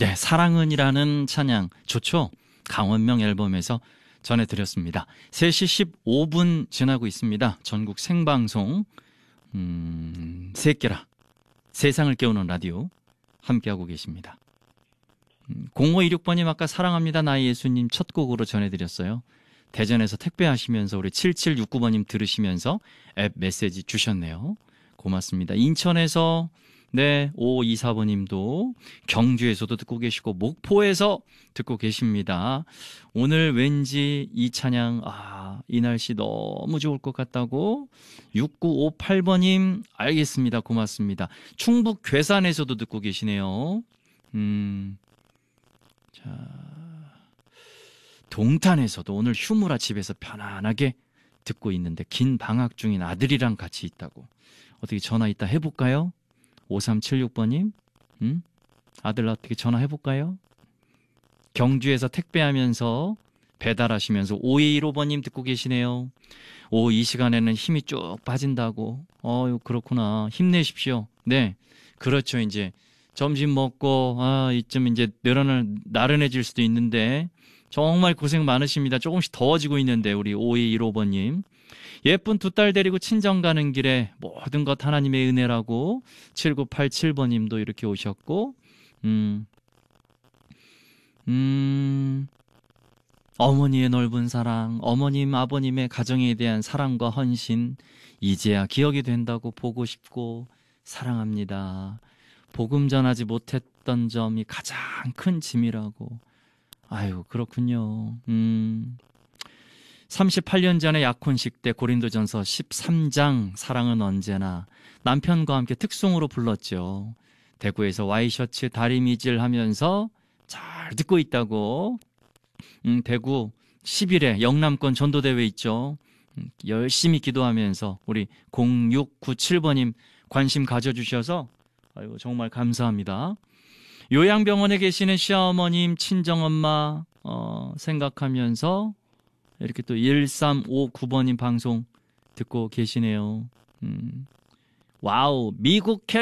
네, 사랑은이라는 찬양 좋죠? 강원명 앨범에서 전해드렸습니다. 3시 15분 지나고 있습니다. 전국 생방송 새끼라 세상을 깨우는 라디오 함께하고 계십니다. 0526번님 아까 사랑합니다 나의 예수님 첫 곡으로 전해드렸어요. 대전에서 택배하시면서 우리 7769번님 들으시면서 앱 메시지 주셨네요. 고맙습니다. 인천에서 네 5524번님도 경주에서도 듣고 계시고 목포에서 듣고 계십니다. 오늘 왠지 이 찬양 이 날씨 너무 좋을 것 같다고 6958번님 알겠습니다. 고맙습니다. 충북 괴산에서도 듣고 계시네요. 자, 동탄에서도 오늘 휴무라 집에서 편안하게 듣고 있는데 긴 방학 중인 아들이랑 같이 있다고. 어떻게 전화 이따 해볼까요? 5376번님 아들 어떻게 전화해볼까요? 경주에서 택배하면서 배달하시면서 5215번님 듣고 계시네요. 이 시간에는 힘이 쭉 빠진다고. 그렇구나. 힘내십시오. 네, 그렇죠. 이제 점심 먹고 이쯤 이제 나른해질 수도 있는데 정말 고생 많으십니다. 조금씩 더워지고 있는데 우리 5215번님 예쁜 두 딸 데리고 친정 가는 길에 모든 것 하나님의 은혜라고 7987번님도 이렇게 오셨고 어머니의 넓은 사랑, 어머님 아버님의 가정에 대한 사랑과 헌신 이제야 기억이 된다고 보고 싶고 사랑합니다. 복음 전하지 못했던 점이 가장 큰 짐이라고. 아유 그렇군요. 38년 전에 약혼식 때 고린도전서 13장 사랑은 언제나 남편과 함께 특송으로 불렀죠. 대구에서 와이셔츠 다리미질 하면서 잘 듣고 있다고. 대구 10일에 영남권 전도대회 있죠. 열심히 기도하면서 우리 0697번님 관심 가져주셔서 아이고 정말 감사합니다. 요양병원에 계시는 시어머님, 친정엄마 생각하면서 이렇게 또 1359번님 방송 듣고 계시네요. 와우, 미국